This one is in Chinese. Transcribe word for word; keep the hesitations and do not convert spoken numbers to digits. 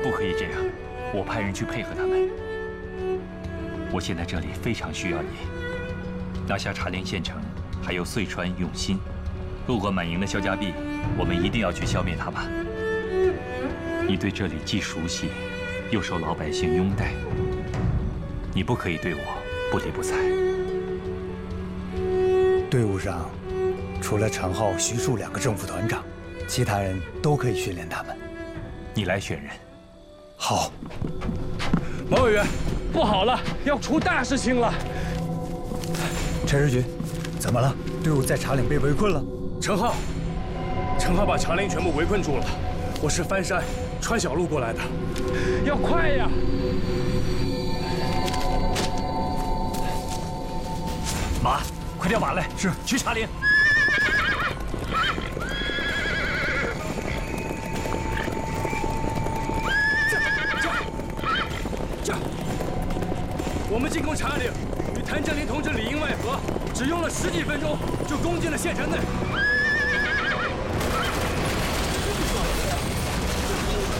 不可以这样，我派人去配合他们。我现在这里非常需要你，拿下茶陵县城，还有遂川、永新。路过满营的萧家壁，我们一定要去消灭他们。你对这里既熟悉，又受老百姓拥戴，你不可以对我不理不睬。 队伍上，除了陈浩、徐庶两个正副团长，其他人都可以训练他们。 你来选人。 好。 毛委员，不好了，要出大事情了！ 陈世军，怎么了？队伍在茶岭被围困了。 陈浩，陈浩把茶陵全部围困住了。我是翻山穿小路过来的，要快呀！ 马，快调马来！ 是， 去茶陵。 我们进攻茶岭，与谭震林同志里应外合，只用了十几分钟就攻进了县城内。